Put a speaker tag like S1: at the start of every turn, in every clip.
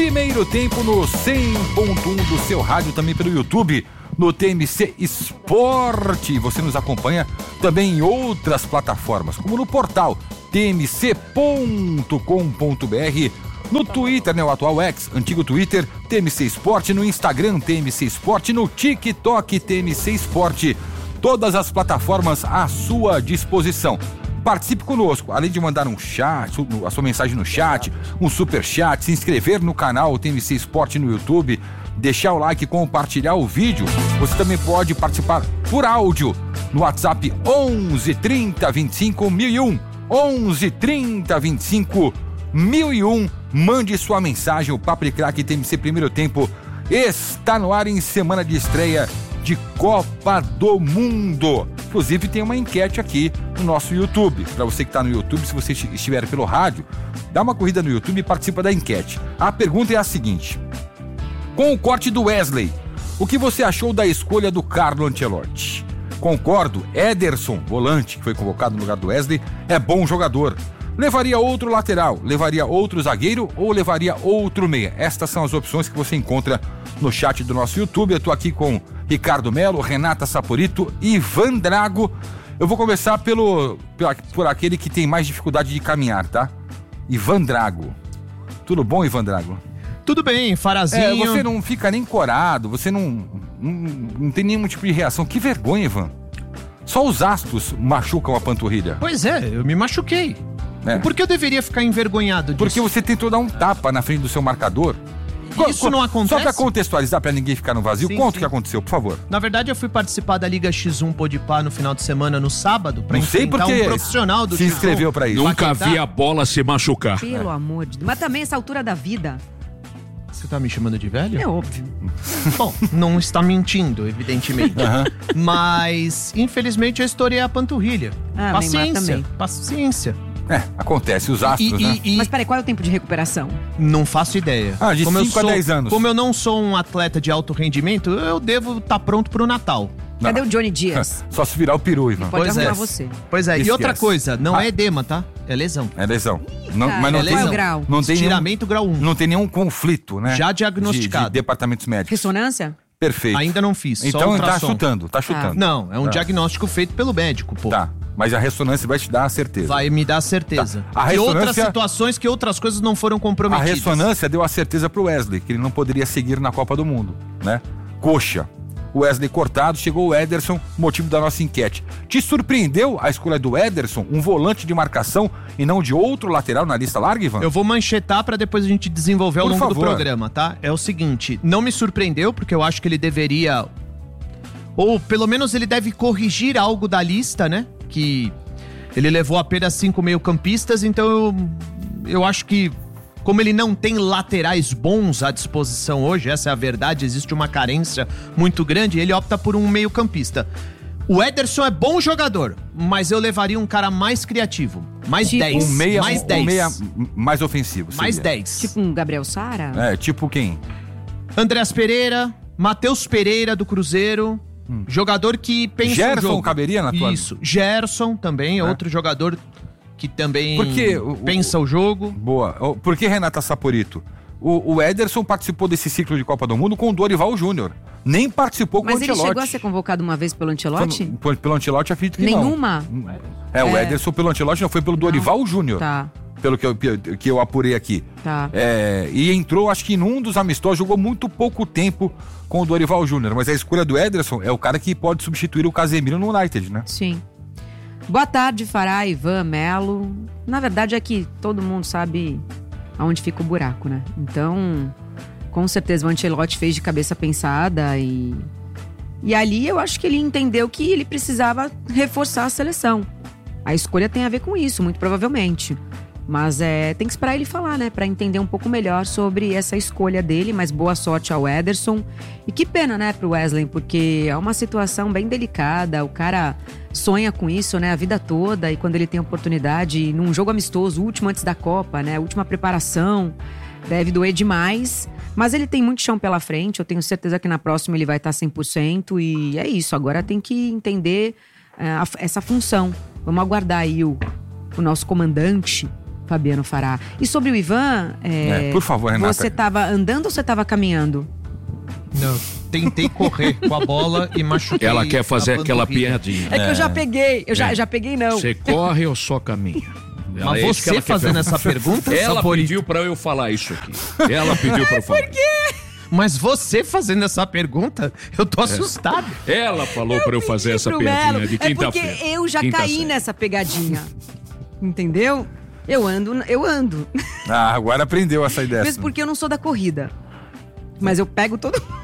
S1: primeiro tempo no 100.1 do seu rádio, também pelo YouTube, no TMC Esporte. Você nos acompanha também em outras plataformas, como no portal tmc.com.br, no Twitter, né, o atual X, antigo Twitter, TMC Esporte, no Instagram, TMC Esporte, no TikTok, TMC Esporte. Todas as plataformas à sua disposição. Participe conosco, além de mandar um chat, a sua mensagem no chat, um super chat, se inscrever no canal TMC Esporte no YouTube, deixar o like, compartilhar o vídeo. Você também pode participar por áudio no WhatsApp 11 30 25 1001. 11 30 25 1001. Mande sua mensagem. O Papo de Craque TMC Primeiro Tempo está no ar em semana de estreia de Copa do Mundo. Inclusive tem uma enquete aqui no nosso YouTube. Para você que está no YouTube, se você estiver pelo rádio, dá uma corrida no YouTube e participa da enquete. A pergunta é a seguinte: com o corte do Wesley, o que você achou da escolha do Carlo Ancelotti? Concordo, Ederson, volante, que foi convocado no lugar do Wesley, é bom jogador. Levaria outro lateral, levaria outro zagueiro ou levaria outro meia? Estas são as opções que você encontra no chat do nosso YouTube. Eu estou aqui com Ricardo Melo, Renata Saporito e Ivan Drago. Eu vou começar por aquele que tem mais dificuldade de caminhar, tá? Ivan Drago. Tudo bom, Ivan Drago?
S2: Tudo bem, Farazinho.
S1: Você não fica nem corado, você não tem nenhum tipo de reação. Que vergonha, Ivan. Só os astros machucam a panturrilha.
S2: Pois é, eu me machuquei.
S1: É.
S2: Por que eu deveria ficar envergonhado disso?
S1: Porque você tentou dar um tapa na frente do seu marcador.
S2: Isso não acontece?
S1: Só pra contextualizar, pra ninguém ficar no vazio, conta o que aconteceu, por favor.
S2: Na verdade, eu fui participar da Liga X1 Podpah no final de semana, no sábado, pra enfrentar um profissional do
S1: se inscreveu pra isso.
S3: Nunca vi a bola se machucar.
S4: Pelo amor de Deus. Mas também essa altura da vida.
S2: Você tá me chamando de velho?
S4: É óbvio.
S2: Bom, não está mentindo, evidentemente. Mas, infelizmente, eu estourei a panturrilha. Paciência, paciência.
S1: Acontece, os astros, né?
S4: Mas peraí, qual é o tempo de recuperação?
S2: Não faço ideia.
S1: De 5 a 10 anos.
S2: Como eu não sou um atleta de alto rendimento, eu devo estar pronto pro Natal.
S4: Cadê o Johnny Dias?
S1: Só se virar o peru, Ivan.
S4: Pode arrumar você.
S2: Pois é,
S1: Esquece.
S2: e outra coisa, não é edema, tá? É lesão.
S1: É lesão.
S4: Mas não tem grau.
S1: Não tem
S2: estiramento grau 1.
S1: Não tem nenhum conflito, né?
S2: Já diagnosticado.
S1: De departamentos médicos.
S4: Ressonância?
S1: Perfeito.
S2: Ainda não fiz,
S1: então,
S2: só ultrassom.
S1: Tá chutando.
S2: Não, é um diagnóstico feito pelo médico, pô.
S1: Tá, mas a ressonância vai te dar a certeza.
S2: Vai me dar a certeza.
S1: Tá.
S2: E outras situações que outras coisas não foram comprometidas.
S1: A ressonância deu a certeza pro Wesley, que ele não poderia seguir na Copa do Mundo, né? Coxa. O Wesley cortado, chegou o Ederson, motivo da nossa enquete. Te surpreendeu a escolha do Ederson, um volante de marcação e não de outro lateral na lista larga, Ivan?
S2: Eu vou manchetar pra depois a gente desenvolver ao longo do programa, tá? É o seguinte, não me surpreendeu, porque eu acho que ele deveria, ou pelo menos ele deve corrigir algo da lista, né? Que ele levou apenas 5 meio-campistas, então eu acho que, como ele não tem laterais bons à disposição hoje, essa é a verdade, existe uma carência muito grande, ele opta por um meio-campista. O Ederson é bom jogador, mas eu levaria um cara mais criativo. Mais 10.
S1: Um meia mais ofensivo.
S2: Mais 10.
S4: Tipo um Gabriel Sara?
S1: Tipo quem?
S2: Andreas Pereira, Matheus Pereira do Cruzeiro. Jogador que pensa
S1: Gerson
S2: o jogo.
S1: caberia na tua?
S2: Isso. Gerson também, outro jogador que também pensa o jogo.
S1: Boa. Por que Renata Saporito? O Ederson participou desse ciclo de Copa do Mundo com o Dorival Júnior. Nem participou com o Ancelotti.
S4: Mas ele chegou a ser convocado uma vez pelo Ancelotti?
S1: Pelo Ancelotti, acredito que
S4: nenhuma?
S1: Não. O Ederson pelo Ancelotti não, foi pelo Dorival Júnior.
S4: Tá.
S1: Pelo que eu apurei aqui.
S4: Tá.
S1: E entrou, acho que num dos amistosos, jogou muito pouco tempo com o Dorival Júnior. Mas a escolha do Ederson é o cara que pode substituir o Casemiro no United, né?
S4: Sim. Boa tarde, Fará, Ivan, Melo. Na verdade é que todo mundo sabe aonde fica o buraco, né? Então, com certeza o Ancelotti fez de cabeça pensada e ali eu acho que ele entendeu que ele precisava reforçar a seleção. A escolha tem a ver com isso, muito provavelmente. Mas tem que esperar ele falar, né? Pra entender um pouco melhor sobre essa escolha dele. Mas boa sorte ao Ederson. E que pena, né, pro Wesley, porque é uma situação bem delicada. O cara sonha com isso, né, a vida toda. E quando ele tem oportunidade, num jogo amistoso, último antes da Copa, né, última preparação, deve doer demais. Mas ele tem muito chão pela frente. Eu tenho certeza que na próxima ele vai estar 100%. E é isso, agora tem que entender essa função. Vamos aguardar aí o nosso comandante Fabiano Fará. E sobre o Ivan,
S1: por favor, Renata.
S4: Você estava andando ou você estava caminhando?
S2: Não, tentei correr com a bola e machuquei.
S3: Ela quer fazer aquela piadinha.
S4: É que eu já peguei, já peguei não.
S3: Você corre ou só caminha?
S2: Mas você fazendo essa pergunta?
S3: Ela pediu pra eu falar isso aqui. Ela pediu pra eu falar.
S4: Por quê?
S2: Mas você fazendo essa pergunta, eu tô assustado.
S3: Ela falou pra eu fazer essa piadinha de quinta-feira.
S4: É porque eu já caí nessa pegadinha. Entendeu? Eu ando.
S1: Ah, agora aprendeu essa ideia.
S4: Mesmo porque eu não sou da corrida. Mas eu pego todo mundo.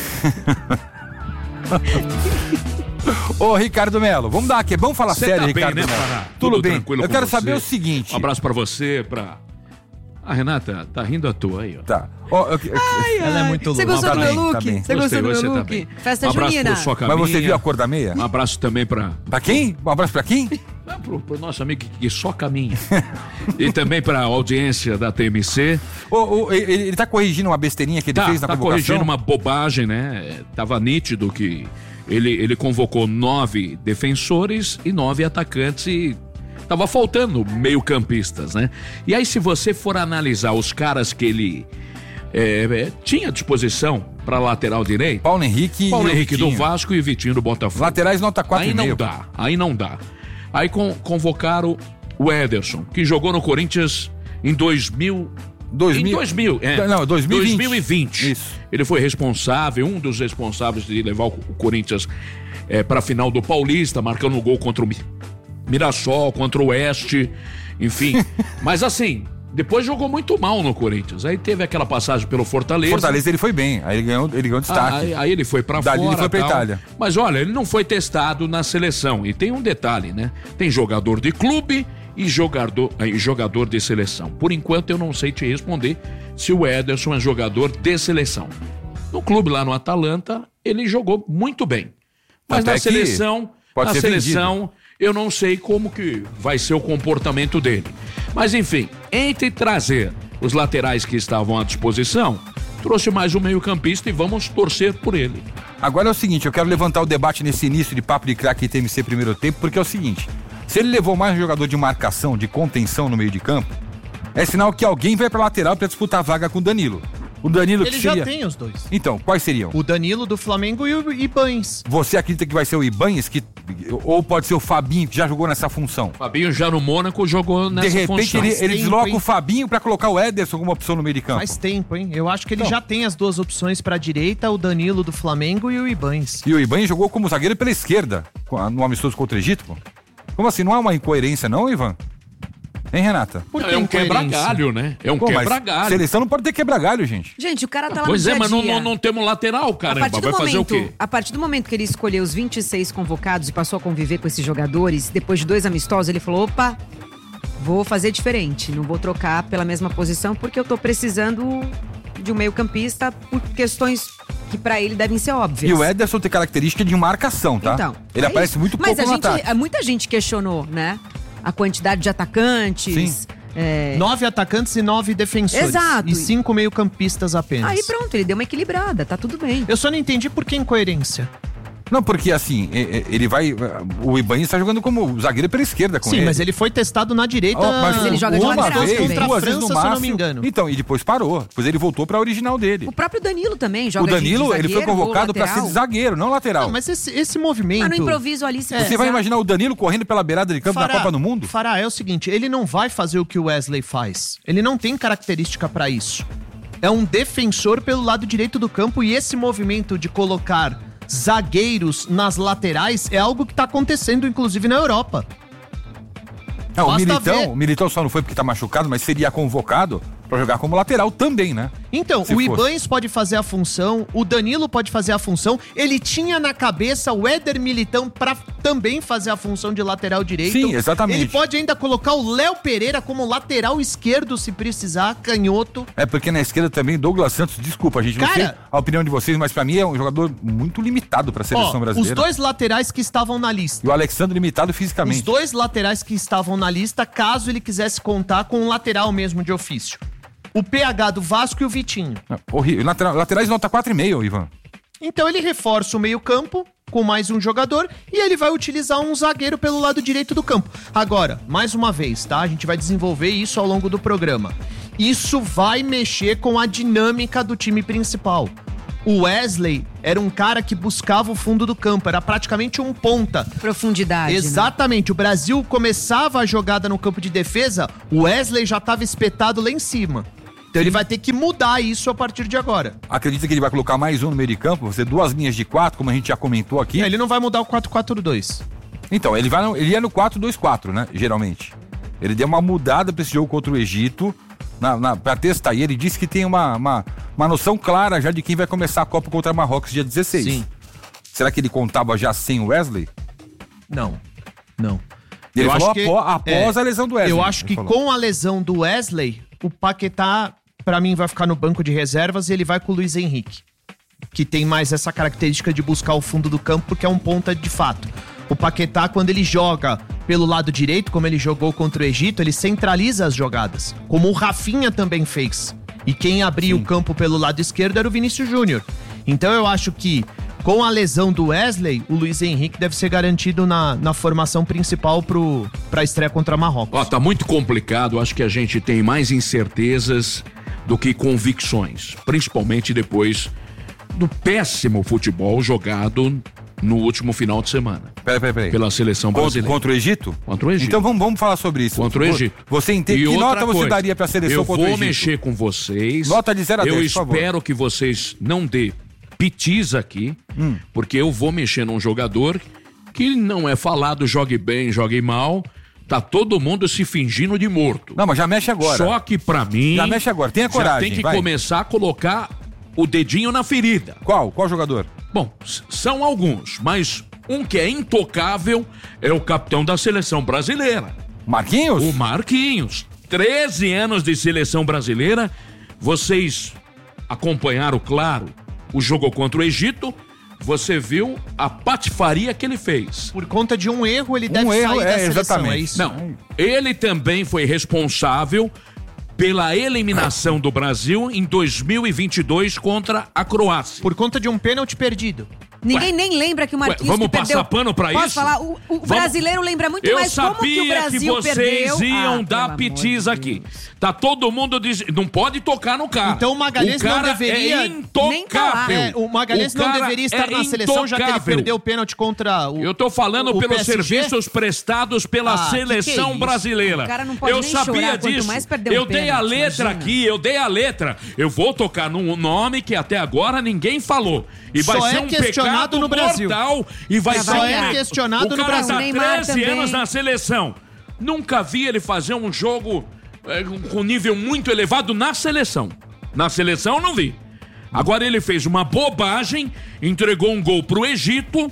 S1: Ô, Ricardo Melo, vamos dar aqui. Vamos falar sério, Ricardo Melo.
S3: Tudo
S1: bem.
S3: Tranquilo.
S1: Eu quero
S3: você.
S1: saber o seguinte.
S3: Um abraço pra você, pra... A Renata tá rindo à toa aí, ó.
S1: Tá.
S2: Ela é muito louca.
S4: Você gostou do meu look?
S1: Tá bem.
S4: Você gostou do meu
S3: Você
S4: look?
S3: também.
S4: Festa
S3: Um abraço
S4: junina.
S3: pro sua caminha.
S1: Mas você viu a cor da meia?
S3: Um abraço também pra...
S1: Pra quem? Um abraço pra quem?
S3: Pro nosso amigo que só caminha. E também pra audiência da TMC.
S1: Ele tá corrigindo uma besteirinha que ele fez na convocação? Tá
S3: corrigindo uma bobagem, né? Tava nítido que ele convocou 9 defensores e 9 atacantes e tava faltando meio-campistas, né? E aí, se você for analisar os caras que ele tinha à disposição para lateral direito...
S1: Paulo Henrique
S3: do Vasco e Vitinho do Botafogo.
S1: Laterais nota 4,5.
S3: Aí não dá. Aí convocaram o Ederson, que jogou no Corinthians em 2020.
S1: Isso.
S3: Ele foi responsável, um dos responsáveis de levar o Corinthians para a final do Paulista, marcando um gol contra o Mirassol, contra o Oeste, enfim. Mas assim, depois jogou muito mal no Corinthians. Aí teve aquela passagem pelo Fortaleza.
S1: Fortaleza ele foi bem, aí ele ganhou destaque.
S3: Aí ele foi pra fora.
S1: Dali ele foi pra Itália.
S3: Mas olha, ele não foi testado na seleção. E tem um detalhe, né? Tem jogador de clube e jogador de seleção. Por enquanto eu não sei te responder se o Ederson é jogador de seleção. No clube lá no Atalanta, ele jogou muito bem. Mas
S1: até
S3: na seleção, eu não sei como que vai ser o comportamento dele. Mas enfim, entre trazer os laterais que estavam à disposição, trouxe mais um meio-campista e vamos torcer por ele.
S1: Agora é o seguinte, eu quero levantar o debate nesse início de papo de craque TMC primeiro tempo, porque é o seguinte, se ele levou mais um jogador de marcação, de contenção no meio de campo, é sinal que alguém vai pra lateral pra disputar a vaga com o Danilo. O Danilo
S2: ele já tem os dois.
S1: Então, quais seriam?
S2: O Danilo do Flamengo e o Ibañez.
S1: Você acredita que vai ser o Ibañez, ou pode ser o Fabinho, que já jogou nessa função?
S3: Fabinho já no Mônaco jogou nessa função.
S1: De repente ele desloca o Fabinho pra colocar o Ederson como opção no meio de campo.
S2: Faz tempo, hein? Eu acho que ele já tem as duas opções pra direita, o Danilo do Flamengo e o Ibañez.
S1: E o Ibañez jogou como zagueiro pela esquerda, no amistoso contra o Egito, pô. Como assim? Não há uma incoerência não, Ivan? Hein, Renata?
S3: É um quebra-galho, né? É um quebra-galho.
S1: Seleção não pode ter quebra-galho, gente.
S4: Gente, o cara tá lá
S3: pois
S4: no dia
S3: mas não temos lateral, caramba. Vai fazer o quê?
S4: A partir do momento que ele escolheu os 26 convocados e passou a conviver com esses jogadores, depois de 2 amistosos, ele falou, opa, vou fazer diferente. Não vou trocar pela mesma posição porque eu tô precisando de um meio-campista por questões que pra ele devem ser óbvias.
S1: E o Ederson tem característica de marcação, tá?
S4: Então,
S1: ele aparece muito pouco no ataque.
S4: Muita gente questionou, né? A quantidade de atacantes.
S1: Sim.
S2: 9 atacantes e 9 defensores.
S4: Exato.
S2: E 5 meio-campistas apenas.
S4: Aí pronto, ele deu uma equilibrada, tá tudo bem.
S2: Eu só não entendi por que incoerência.
S1: Não, porque assim, ele vai... O Ibañez tá jogando como zagueiro pela esquerda com ele.
S2: Sim, mas ele foi testado na direita
S1: mas
S4: ele joga de lateral também.
S2: contra a
S1: duas vezes
S2: França,
S1: no
S2: se eu não me engano.
S1: Então, e depois parou. Depois ele voltou pra original dele.
S4: O próprio Danilo também joga
S1: O Danilo,
S4: de zagueiro,
S1: ele foi convocado pra ser de zagueiro, não lateral.
S2: Não, mas esse movimento...
S4: Mas no improviso ali...
S1: Você vai imaginar o Danilo correndo pela beirada de campo na Copa do Mundo?
S2: Fará, é o seguinte, ele não vai fazer o que o Wesley faz. Ele não tem característica pra isso. É um defensor pelo lado direito do campo e esse movimento de colocar zagueiros nas laterais é algo que tá acontecendo, inclusive, na Europa.
S1: Não, o Militão só não foi porque tá machucado, mas seria convocado pra jogar como lateral também, né?
S2: Então, o Ibañez pode fazer a função, o Danilo pode fazer a função, ele tinha na cabeça o Éder Militão pra também fazer a função de lateral direito.
S1: Sim, exatamente.
S2: Ele pode ainda colocar o Léo Pereira como lateral esquerdo, se precisar, canhoto.
S1: É, porque na esquerda também, Douglas Santos, desculpa, gente, não sei a opinião de vocês, mas pra mim é um jogador muito limitado pra seleção brasileira.
S2: Os 2 laterais que estavam na lista.
S1: E o Alexandre limitado fisicamente.
S2: Os 2 laterais que estavam na lista, caso ele quisesse contar com um lateral mesmo de ofício. O PH do Vasco e o Vitinho.
S1: Horrível. Laterais nota 4,5, Ivan.
S2: Então ele reforça o meio-campo com mais um jogador e ele vai utilizar um zagueiro pelo lado direito do campo. Agora, mais uma vez, tá? A gente vai desenvolver isso ao longo do programa. Isso vai mexer com a dinâmica do time principal. O Wesley era um cara que buscava o fundo do campo, era praticamente um ponta.
S4: Profundidade.
S2: Exatamente, né? O Brasil começava a jogada no campo de defesa, o Wesley já estava espetado lá em cima. Então ele vai ter que mudar isso a partir de agora.
S1: Acredita que ele vai colocar mais um no meio de campo? Você 2 linhas de 4, como a gente já comentou aqui.
S2: Ele não vai mudar o 4-4-2.
S1: Então, ele ia no 4-2-4, né? Geralmente. Ele deu uma mudada pra esse jogo contra o Egito. Pra testar, e ele disse que tem uma noção clara já de quem vai começar a Copa contra Marrocos dia 16. Sim. Será que ele contava já sem o Wesley?
S2: Não.
S1: Ele falou após a lesão do Wesley.
S2: Eu acho que com a lesão do Wesley, o Paquetá, pra mim, vai ficar no banco de reservas e ele vai com o Luiz Henrique, que tem mais essa característica de buscar o fundo do campo, porque é um ponta de fato. O Paquetá, quando ele joga pelo lado direito, como ele jogou contra o Egito, ele centraliza as jogadas, como o Rafinha também fez. E quem abria o campo pelo lado esquerdo era o Vinícius Júnior. Então eu acho que, com a lesão do Wesley, o Luiz Henrique deve ser garantido na formação principal pra estreia contra Marrocos.
S3: Tá muito complicado, acho que a gente tem mais incertezas do que convicções, principalmente depois do péssimo futebol jogado no último final de semana.
S1: Peraí.
S3: Pela seleção brasileira.
S1: Contra o Egito?
S3: Contra o Egito.
S1: Então vamos falar sobre isso.
S3: Contra o Egito.
S1: Você entende que nota você daria pra seleção contra o Egito?
S3: Eu vou mexer com vocês.
S1: Nota de 0 a 10,
S3: Eu
S1: por favor.
S3: espero que vocês não dê pitis aqui, porque eu vou mexer num jogador que não é falado, jogue bem, jogue mal. Tá todo mundo se fingindo de morto.
S1: Não, mas já mexe agora.
S3: Só que pra mim...
S1: Já mexe agora, tenha coragem.
S3: Já tem que começar a colocar o dedinho na ferida.
S1: Qual jogador?
S3: Bom, são alguns, mas um que é intocável é o capitão da seleção brasileira.
S1: Marquinhos?
S3: O Marquinhos. 13 anos de seleção brasileira. Vocês acompanharam, claro, o jogo contra o Egito. Você viu a patifaria que ele fez.
S2: Por conta de um erro, ele deve sair da seleção,
S1: exatamente.
S2: É isso?
S3: Não, ele também foi responsável pela eliminação do Brasil em 2022 contra a Croácia.
S2: Por conta de um pênalti perdido.
S4: Ninguém nem lembra que o Marquinhos
S3: vamos
S4: que perdeu.
S3: Passar pano pra
S4: Posso
S3: isso?
S4: falar? O brasileiro lembra muito mais como que o Brasil perdeu.
S3: Eu sabia que vocês iam dar pitis aqui. Tá todo mundo dizendo, não pode tocar no cara.
S2: Então o Magalhães não deveria...
S3: É intocável.
S2: O Magalhães não deveria estar na seleção, já que ele perdeu o pênalti contra o
S3: Eu tô falando pelos
S2: PSG?
S3: serviços prestados pela seleção
S2: que
S3: brasileira.
S4: O cara não pode
S3: eu
S4: nem
S3: sabia
S4: chorar,
S3: disso.
S4: quanto mais perder
S3: Eu dei a
S4: pênalti,
S3: letra
S4: imagina.
S3: aqui, eu dei a letra. Eu vou tocar num nome que até agora ninguém falou. E vai
S2: Só
S3: ser
S2: é
S3: um
S2: questionado
S3: pecado
S2: no Brasil.
S3: mortal e vai
S4: Já
S3: ser
S4: vai
S3: um
S4: ganhar.
S2: questionado
S3: o
S2: no
S3: cara
S2: Brasil.
S3: tá
S4: Neymar
S3: 13
S4: também.
S3: anos na seleção. Nunca vi ele fazer um jogo com nível muito elevado na seleção. Na seleção eu não vi. Agora ele fez uma bobagem, entregou um gol pro Egito.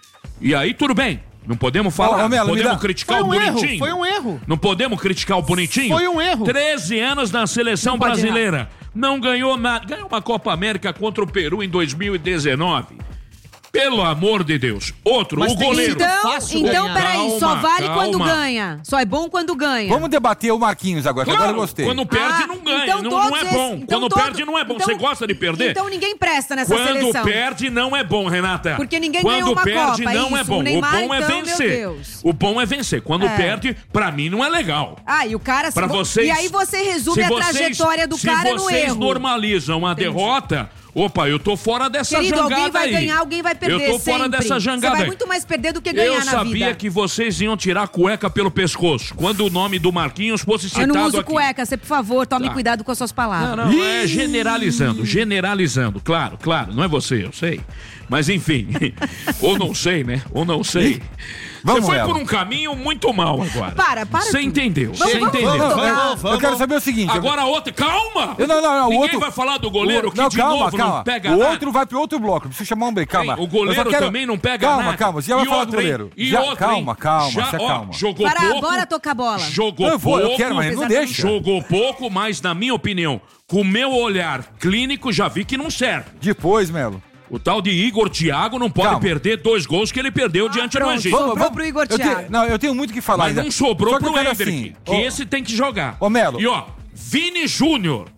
S3: E aí tudo bem. Não podemos falar,
S1: Melo,
S3: podemos criticar o bonitinho.
S2: Foi um erro.
S3: Não podemos criticar o bonitinho.
S2: Foi um erro.
S3: 13 anos na seleção
S4: Não pode
S3: brasileira. Não ganhou nada. Ganhou uma Copa América contra o Peru em 2019. Pelo amor de Deus. Outro,
S2: Mas
S3: o
S2: tem
S3: goleiro.
S2: sido fácil
S4: Então,
S2: ganhar.
S4: peraí, só vale quando
S3: Calma.
S4: ganha. Só é bom quando ganha.
S1: Vamos debater o Marquinhos agora, que agora eu gostei.
S3: Quando perde, não ganha.
S4: então
S3: Não é
S4: todos
S3: bom.
S4: esses- então
S3: Quando
S4: todo-
S3: perde, não é bom.
S4: então-
S3: Você gosta de perder?
S4: Então ninguém presta nessa
S3: Quando
S4: seleção.
S3: perde, não é bom, Renata.
S4: Porque ninguém
S3: Quando
S4: ganhou uma
S3: perde,
S4: Copa,
S3: não é
S4: isso.
S3: bom.
S4: O Neymar,
S3: bom é
S4: então, meu
S3: vencer.
S4: Deus.
S3: O bom é vencer. Quando perde, pra mim não é legal.
S4: Ah, e o cara...
S3: Pra vocês,
S4: e aí você resume a trajetória do cara no
S3: Se vocês
S4: erro.
S3: normalizam a derrota, opa, eu tô fora dessa
S4: Querido,
S3: jangada
S4: alguém vai
S3: aí.
S4: ganhar, alguém vai perder
S3: Eu tô fora
S4: sempre.
S3: dessa jangada
S4: Você vai
S3: aí.
S4: muito mais perder do que ganhar
S3: Eu
S4: na vida.
S3: sabia que vocês iam tirar a cueca pelo pescoço quando o nome do Marquinhos fosse
S4: Eu
S3: citado
S4: não uso
S3: aqui.
S4: cueca, você, por favor, tome
S3: Tá.
S4: cuidado com as suas palavras.
S3: Não, é generalizando, claro, não é você, eu sei. Mas enfim, ou não sei, né? Ou não sei.
S1: Vamos,
S3: Você foi
S1: Melo.
S3: por um caminho muito mal agora.
S4: Para
S3: Você
S4: tudo.
S3: entendeu,
S4: Vamos,
S3: você
S4: vamos,
S3: entendeu.
S4: vamos.
S1: Eu quero saber o seguinte.
S3: Agora a outra, calma!
S1: Não, o
S3: Ninguém
S1: outro...
S3: vai falar do goleiro que
S1: não,
S3: de
S1: calma,
S3: novo
S1: calma.
S3: não pega
S1: O
S3: nada.
S1: outro vai pro outro bloco. Preciso chamar um break, calma.
S3: Hein, o goleiro
S1: Eu só quero-
S3: também não pega nada.
S1: Calma, você já vai
S3: E
S1: falar do
S3: outra, hein?
S1: goleiro.
S3: E
S1: Já-
S3: outra, hein?
S1: calma,
S3: Já,
S1: você
S3: ó,
S1: calma.
S3: Jogou
S4: Para
S3: pouco.
S4: agora tocar a bola.
S3: Jogou
S1: Eu vou,
S3: pouco.
S1: eu quero, mas ele não deixa.
S3: Jogou pouco, mas na minha opinião, com o meu olhar clínico, já vi que não serve.
S1: Depois, Melo.
S3: O tal de Igor Thiago não pode
S1: Calma.
S3: perder 2 gols que ele perdeu diante do
S4: pronto.
S3: Egito.
S4: Sobrou pro Igor Thiago.
S1: Eu tenho muito o que falar.
S3: Mas não sobrou
S1: Só que eu
S3: pro
S1: quero
S3: Hendrick,
S1: assim,
S3: que esse tem que jogar.
S1: Ô, Melo.
S3: E ó, Vini Júnior.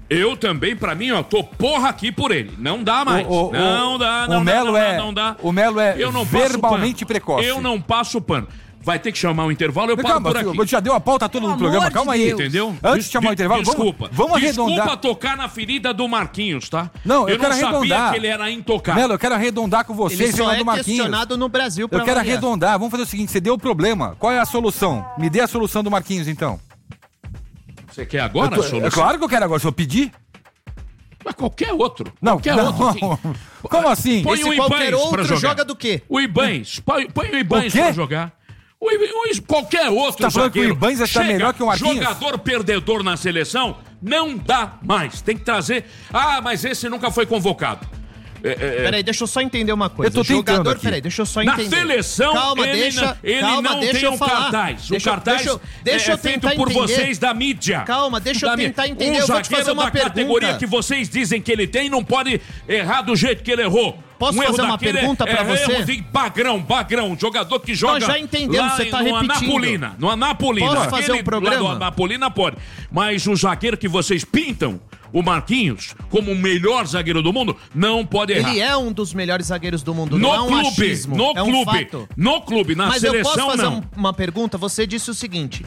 S3: Eu também, pra mim, ó, tô porra aqui por ele. Não dá mais. Não dá.
S1: O Melo é verbalmente precoce.
S3: Eu não passo pano. Vai ter que chamar o intervalo, eu paro por aqui.
S1: Já deu a pauta toda no programa, calma aí.
S3: Entendeu?
S1: Antes de chamar o intervalo, vamos arredondar.
S3: Desculpa tocar na ferida do Marquinhos, tá?
S1: Não, eu quero arredondar.
S3: Eu não sabia que ele era intocável.
S1: Melo, eu quero arredondar com vocês.
S2: Ele só é questionado no Brasil pra
S1: Eu quero arredondar. Vamos fazer o seguinte, você deu o problema. Qual é a solução? Me dê a solução do Marquinhos, então.
S3: Você quer agora a solução?
S1: É claro que eu quero agora, se eu pedir.
S3: Mas qualquer outro.
S1: Qualquer outro. Como assim?
S3: Põe o Ibanez pra jogar.
S2: Joga do quê?
S3: O Ibanez. Põe o Ibanez pra jogar. Qualquer outro
S1: tá falando que o Ibanez está melhor que o Marquinhos?
S3: Jogador perdedor na seleção não dá mais. Tem que trazer... mas esse nunca foi convocado.
S2: Peraí, deixa eu só entender uma coisa.
S1: Eu tô tentando aqui.
S2: Peraí, deixa eu só entender.
S3: Na seleção,
S2: calma,
S3: ele não tem o cartaz. O cartaz é feito por vocês da mídia.
S2: Calma, deixa eu tentar entender. Eu vou te fazer uma pergunta.
S3: Categoria que vocês dizem que ele tem não pode errar do jeito que ele errou.
S2: Posso fazer uma pergunta pra você?
S3: Erro de bagrão, jogador que joga.
S2: Nós já entendemos, você tá repetindo.
S3: No Anapolina.
S2: Posso fazer um programa?
S3: No Anapolina pode. Mas o zagueiro que vocês pintam, o Marquinhos, como o melhor zagueiro do mundo, não pode errar.
S2: Ele é um dos melhores zagueiros do mundo, não é um achismo.
S3: No clube, na
S2: Mas
S3: seleção não.
S2: Mas eu posso fazer uma pergunta? Você disse o seguinte...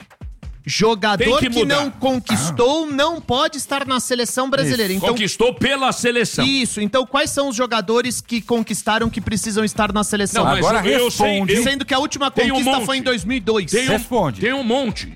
S2: Jogador que não conquistou não pode estar na seleção brasileira. Então,
S3: conquistou pela seleção.
S2: Isso. Então, quais são os jogadores que conquistaram que precisam estar na seleção?
S1: Não, agora responde.
S2: Sendo que a última conquista foi em 2002.
S1: Responde.
S3: Tem um monte.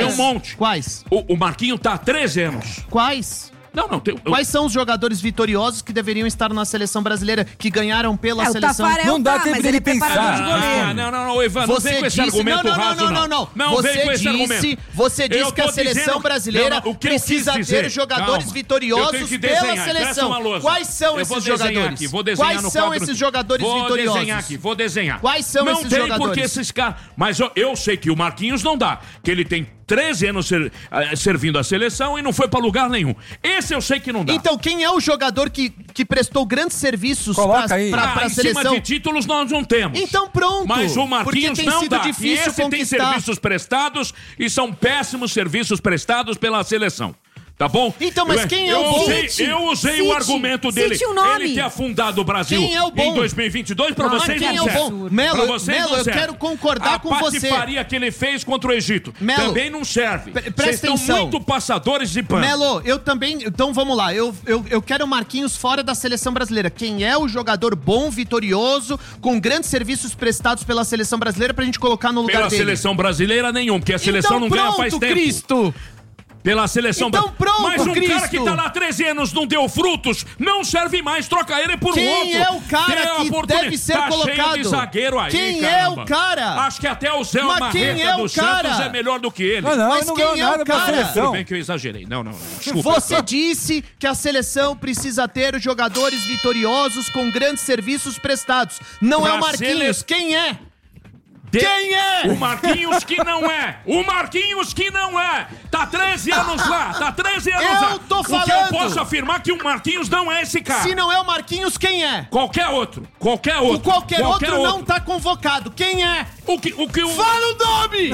S2: Quais?
S3: O Marquinhos tá há 13 anos.
S2: Quais? Quais são os jogadores vitoriosos que deveriam estar na seleção brasileira, que ganharam pela seleção?
S1: Não dá tempo dele pensar.
S3: Não, Ivan, não vem com esse argumento raso, não. Não vem com esse argumento.
S2: Você disse que a seleção brasileira precisa ter jogadores vitoriosos pela seleção. Quais são esses jogadores? Quais são esses jogadores vitoriosos?
S3: Vou desenhar.
S2: Quais são esses jogadores?
S3: Não tem porque esses caras... Mas eu sei que o Marquinhos não dá, que ele tem 13 anos servindo a seleção e não foi pra lugar nenhum. Esse eu sei que não dá.
S2: Então, quem é o jogador que prestou grandes serviços pra seleção?
S3: Em cima de títulos nós não temos.
S2: Então pronto.
S3: Mas o Marquinhos não dá.
S2: Difícil
S3: esse tem serviços prestados e são péssimos serviços prestados pela seleção. Tá bom?
S2: Então, mas quem é o bom?
S3: Eu usei o argumento dele. Ele ter afundado o Brasil em 2022 pra vocês
S2: quem
S3: não
S2: é o bom? Melo, eu quero concordar com você.
S3: A patifaria que ele fez contra o Egito também não serve.
S2: Presta atenção.
S3: Estão muito passadores de pano.
S2: Melo, eu também... Então vamos lá. Eu quero o Marquinhos fora da seleção brasileira. Quem é o jogador bom, vitorioso, com grandes serviços prestados pela seleção brasileira pra gente colocar no lugar dele?
S3: Pela seleção brasileira nenhum, porque a seleção não ganha faz tempo.
S2: Cristo!
S3: Pela seleção
S2: brasileira.
S3: Mas cara que tá lá 13 anos não deu frutos, não serve mais, troca ele por um outro.
S2: Quem é o cara que deve ser colocado?
S3: Cheio de zagueiro aí,
S2: quem é o cara?
S3: Acho que até o Zé Marreta do Santos é melhor do que ele.
S2: Mas não quem é o cara?
S3: Tudo bem que eu exagerei. Não, desculpa.
S2: Você disse que a seleção precisa ter jogadores vitoriosos com grandes serviços prestados. Não é o Marquinhos. Quem é? Quem é?
S3: O Marquinhos que não é. O Marquinhos que não é. Tá 13 anos lá. Tá 13 anos lá.
S2: Eu tô falando.
S3: O que eu posso afirmar que o Marquinhos não é esse cara.
S2: Se não é o Marquinhos, quem é?
S3: Qualquer outro. Qualquer
S2: outro não tá convocado. Quem é? Fala o nome!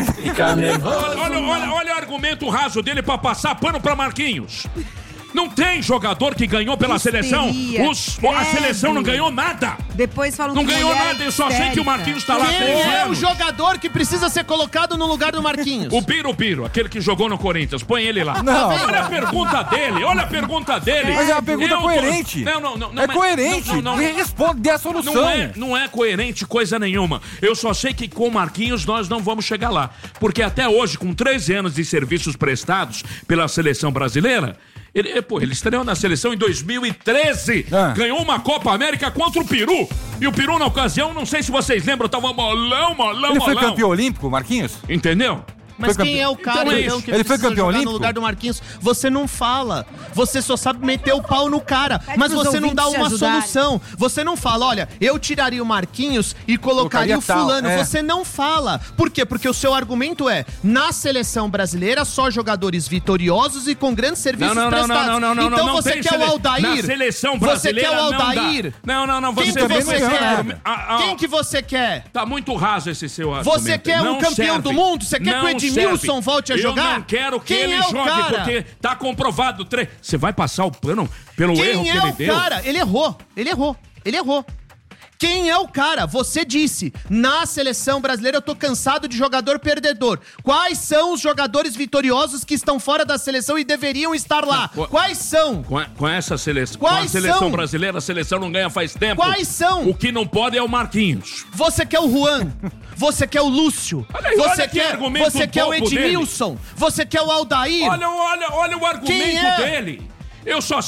S3: Olha o argumento raso dele pra passar pano pra Marquinhos. Não tem jogador que ganhou pela seleção. A seleção não ganhou nada.
S4: Depois falam
S3: não ganhou nada. Eu só sei que o Marquinhos tá lá.
S2: Quem é o jogador que precisa ser colocado no lugar do Marquinhos?
S3: O Biro, aquele que jogou no Corinthians. Põe ele lá.
S1: Não.
S3: Olha a pergunta dele.
S1: Mas é uma pergunta coerente.
S3: Não.
S1: É coerente. Responde, dê a solução.
S3: Não é coerente coisa nenhuma. Eu só sei que com o Marquinhos nós não vamos chegar lá. Porque até hoje, com 13 anos de serviços prestados pela seleção brasileira, ele estreou na seleção em 2013. Ganhou uma Copa América contra o Peru. E o Peru, na ocasião, não sei se vocês lembram, tava molão.
S1: Ele foi campeão olímpico, Marquinhos?
S3: Entendeu?
S2: Mas quem é o cara, então, que
S1: ele foi campeão olímpico
S2: no lugar do Marquinhos? Você não fala. Você só sabe meter o pau no cara. Mas você não dá uma solução. Você não fala, olha, eu tiraria o Marquinhos e colocaria o fulano. Você não fala. Por quê? Porque o seu argumento é, na seleção brasileira, só jogadores vitoriosos e com grandes serviços prestados. Então você quer o Aldair?
S3: Na seleção brasileira
S2: você quer o Aldair?
S3: Não.
S2: Quem que você quer? Quem que você quer?
S3: Tá muito raso esse seu argumento.
S2: Você quer um campeão do mundo? Você quer que o Edmundo Edmilson volte a jogar?
S3: Eu não quero que
S2: Quem
S3: ele
S2: é o
S3: jogue,
S2: cara?
S3: porque tá comprovado. Você vai passar o pano pelo erro que ele deu?
S2: Quem é o cara? Ele errou. Quem é o cara? Você disse, na seleção brasileira eu tô cansado de jogador perdedor. Quais são os jogadores vitoriosos que estão fora da seleção e deveriam estar lá? Quais são?
S3: Com essa seleção,
S2: Quais
S3: com a seleção
S2: são?
S3: brasileira, a seleção não ganha faz tempo.
S2: Quais são?
S3: O que não pode é o Marquinhos.
S2: Você quer o Juan? Você quer o Lúcio?
S3: Olha que argumento
S2: você quer o
S3: bobo
S2: Edmilson? Você quer o Aldair?
S3: Olha o argumento
S2: Quem é?
S3: dele. Eu só